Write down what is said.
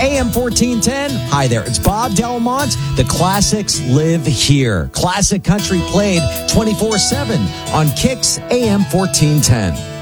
AM 1410. Hi there, it's Bob Delmont. The classics live here. Classic country played 24/7 on Kicks AM 1410.